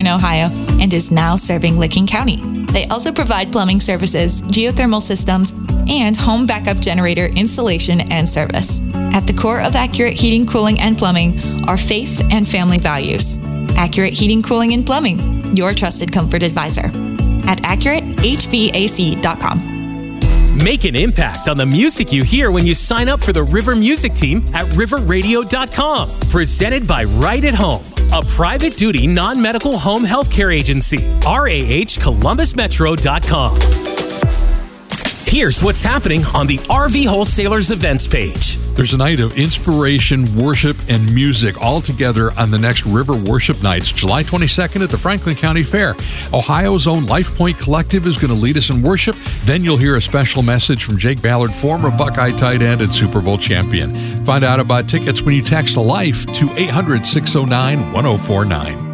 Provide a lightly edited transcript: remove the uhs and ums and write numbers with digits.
Ohio and is now serving Licking County. They also provide plumbing services, geothermal systems, and home backup generator installation and service. At the core of Accurate Heating, Cooling, and Plumbing are faith and family values. Accurate Heating, Cooling, and Plumbing, your trusted comfort advisor. At AccurateHVAC.com. Make an impact on the music you hear when you sign up for the River Music Team at riverradio.com. Presented by Right at Home, a private duty non-medical home healthcare agency. RAHColumbusmetro.com. Here's what's happening on the RV Wholesalers events page. There's a night of inspiration, worship, and music all together on the next River Worship Nights, July 22nd at the Franklin County Fair. Ohio's own Life Point Collective is going to lead us in worship. Then you'll hear a special message from Jake Ballard, former Buckeye tight end and Super Bowl champion. Find out about tickets when you text LIFE to 800-609-1049.